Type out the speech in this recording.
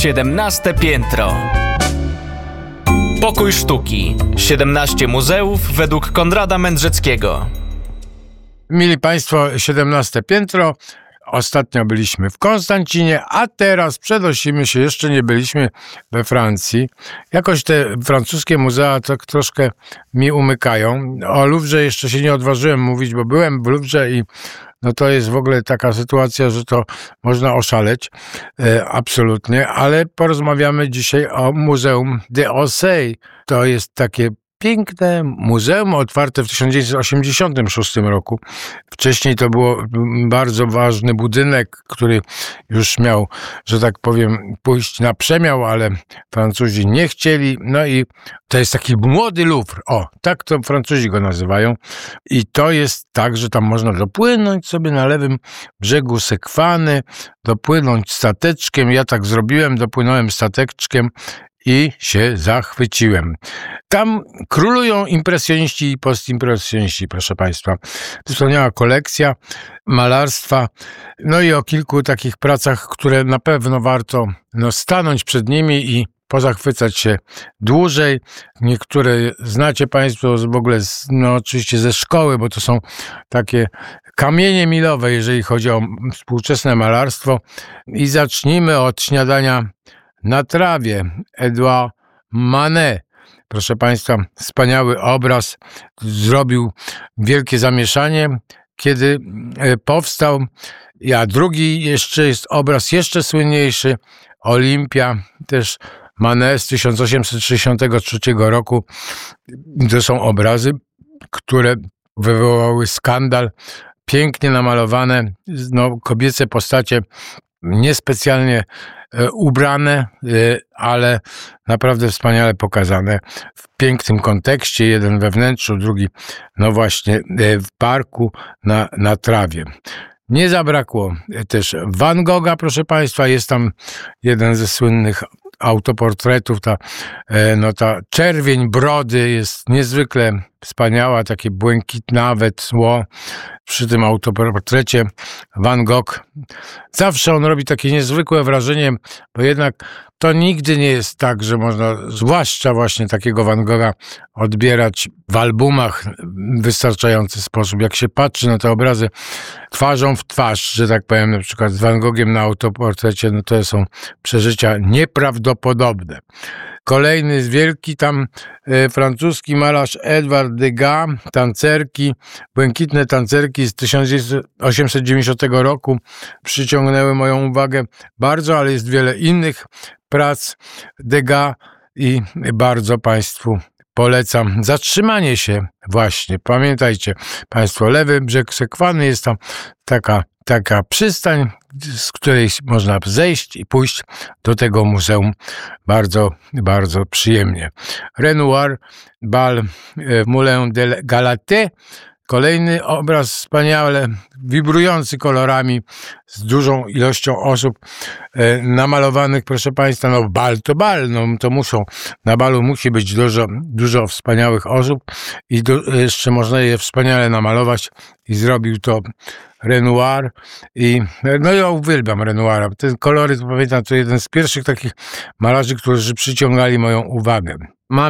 17 piętro. Pokój sztuki. 17 muzeów według Konrada Mędrzeckiego. Mili Państwo, 17 piętro. Ostatnio byliśmy w Konstancinie, a teraz przenosimy się, jeszcze nie byliśmy we Francji. Jakoś te francuskie muzea tak troszkę mi umykają. O Louvre jeszcze się nie odważyłem mówić, bo byłem w Louvre i no to jest w ogóle taka sytuacja, że to można oszaleć, absolutnie, ale porozmawiamy dzisiaj o Muzeum d'Orsay. To jest takie piękne muzeum otwarte w 1986 roku. Wcześniej to było bardzo ważny budynek, który już miał, że tak powiem, pójść na przemiał, ale Francuzi nie chcieli. No i to jest taki młody Louvre. O, tak to Francuzi go nazywają. I to jest tak, że tam można dopłynąć sobie na lewym brzegu Sekwany, dopłynąć stateczkiem. Ja tak zrobiłem, dopłynąłem stateczkiem i się zachwyciłem. Tam królują impresjoniści i postimpresjoniści, proszę Państwa. Wspaniała kolekcja malarstwa, no i o kilku takich pracach, które na pewno warto stanąć przed nimi i pozachwycać się dłużej. Niektóre znacie Państwo w ogóle, oczywiście ze szkoły, bo to są takie kamienie milowe, jeżeli chodzi o współczesne malarstwo. I zacznijmy od Śniadania na trawie, Edouard Manet. Proszę Państwa, wspaniały obraz, zrobił wielkie zamieszanie, kiedy powstał. A drugi jeszcze jest obraz jeszcze słynniejszy, Olimpia, też Manet z 1863 roku. To są obrazy, które wywołały skandal, pięknie namalowane, kobiece postacie niespecjalnie ubrane, ale naprawdę wspaniale pokazane w pięknym kontekście, jeden we wnętrzu, drugi właśnie w parku na trawie. Nie zabrakło też Van Gogha, proszę Państwa, jest tam jeden ze słynnych autoportretów, ta czerwień brody jest niezwykle wspaniała, takie błękitnawe tło przy tym autoportrecie. Van Gogh, zawsze on robi takie niezwykłe wrażenie, bo jednak to nigdy nie jest tak, że można, zwłaszcza właśnie takiego Van Gogha, odbierać w albumach w wystarczający sposób. Jak się patrzy na te obrazy twarzą w twarz, że tak powiem, na przykład z Van Gogiem na autoportrecie, to są przeżycia nieprawdopodobne. Kolejny wielki tam francuski malarz Edward Degas, tancerki, błękitne tancerki z 1890 roku przyciągnęły moją uwagę bardzo, ale jest wiele innych prac Degas i bardzo Państwu polecam zatrzymanie się właśnie. Pamiętajcie Państwo, lewy brzeg Sekwany, jest tam taka przystań, z której można zejść i pójść do tego muzeum bardzo, bardzo przyjemnie. Renoir, Bal w Moulin de Galatée. Kolejny obraz wspaniale wibrujący kolorami, z dużą ilością osób namalowanych, proszę Państwa, bal to bal, na balu musi być dużo wspaniałych osób i jeszcze można je wspaniale namalować i zrobił to Renoir i ja uwielbiam Renoira. Ten koloryt, pamiętam, to jeden z pierwszych takich malarzy, którzy przyciągali moją uwagę. Mam